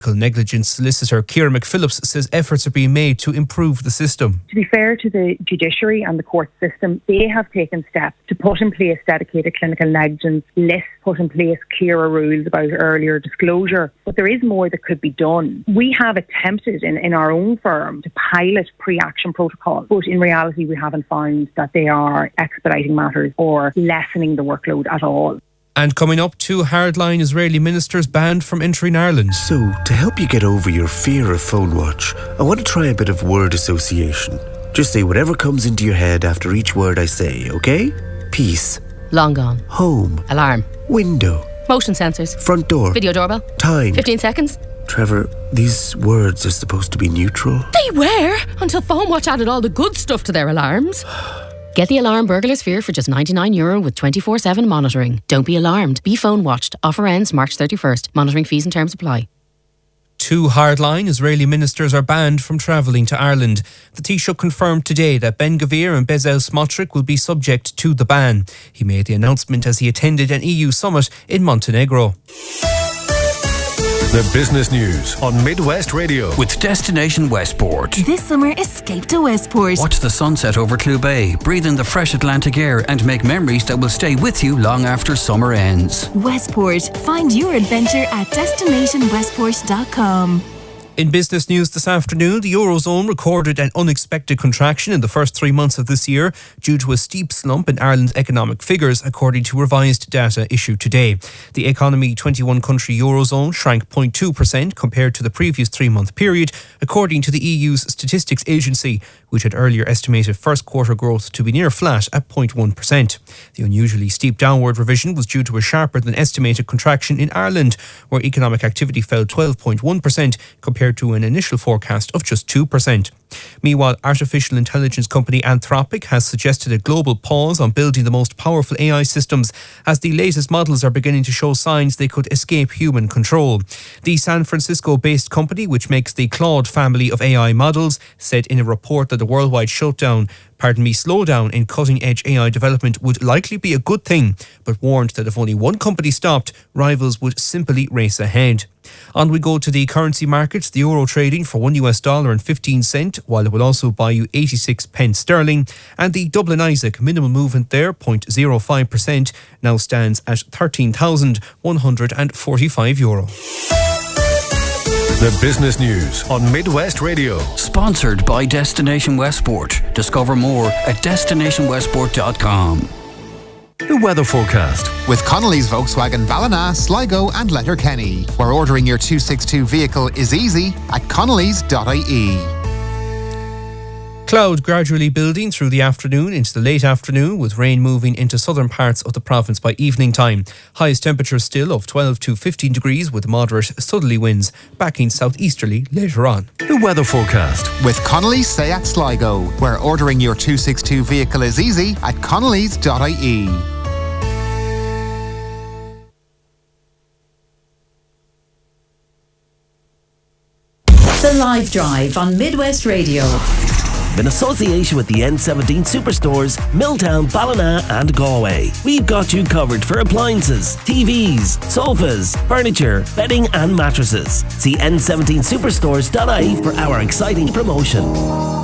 Negligence solicitor Ciara McPhillips says efforts are being made to improve the system. To be fair to the judiciary and the court system, they have taken steps to put in place dedicated clinical negligence lists, put in place clearer rules about earlier disclosure. But there is more that could be done. We have attempted in our own firm to pilot pre-action protocols, but in reality we haven't found that they are expediting matters or lessening the workload at all. And coming up, 2 hardline Israeli ministers banned from entering Ireland. So, to help you get over your fear of phone watch, I want to try a bit of word association. Just say whatever comes into your head after each word I say, okay? Peace. Long gone. Home. Alarm. Window. Motion sensors. Front door. Video doorbell. Time. 15 seconds. Trevor, these words are supposed to be neutral. They were, until Phone Watch added all the good stuff to their alarms. Get the Alarm Burglar Sphere for just €99 with 24/7 monitoring. Don't be alarmed. Be phone watched. Offer ends March 31st. Monitoring fees and terms apply. 2 hardline Israeli ministers are banned from travelling to Ireland. The Taoiseach confirmed today that Ben-Gvir and Bezalel Smotrich will be subject to the ban. He made the announcement as he attended an EU summit in Montenegro. The business news on Midwest Radio. With Destination Westport. This summer, escape to Westport. Watch the sunset over Clew Bay, breathe in the fresh Atlantic air and make memories that will stay with you long after summer ends. Westport. Find your adventure at destinationwestport.com. In business news this afternoon, the Eurozone recorded an unexpected contraction in the first 3 months of this year due to a steep slump in Ireland's economic figures, according to revised data issued today. The economy 21-country Eurozone shrank 0.2% compared to the previous 3-month period, according to the EU's statistics agency, which had earlier estimated first quarter growth to be near flat at 0.1%. The unusually steep downward revision was due to a sharper than estimated contraction in Ireland, where economic activity fell 12.1% compared to an initial forecast of just 2%. Meanwhile, artificial intelligence company Anthropic has suggested a global pause on building the most powerful AI systems as the latest models are beginning to show signs they could escape human control. The San Francisco-based company, which makes the Claude family of AI models, said in a report that the worldwide slowdown in cutting-edge AI development would likely be a good thing, but warned that if only one company stopped, rivals would simply race ahead. On we go to the currency markets. The euro trading for $1.15, while it will also buy you 86 pence sterling. And the Dublin Isaac minimal movement there, 0.05%, now stands at €13,145. The business news on Midwest Radio. Sponsored by Destination Westport. Discover more at destinationwestport.com. The weather forecast. With Connolly's Volkswagen Ballina, Sligo and Letterkenny, where ordering your 262 vehicle is easy at connolly's.ie. Cloud gradually building through the afternoon into the late afternoon, with rain moving into southern parts of the province by evening time. Highest temperatures still of 12 to 15 degrees with moderate southerly winds backing southeasterly later on. The weather forecast. With Connolly's Seat Sligo, where ordering your 262 vehicle is easy at connolly's.ie. The Live Drive on Midwest Radio. In association with the N17 Superstores, Milltown, Ballina and Galway. We've got you covered for appliances, TVs, sofas, furniture, bedding and mattresses. See n17superstores.ie for our exciting promotion.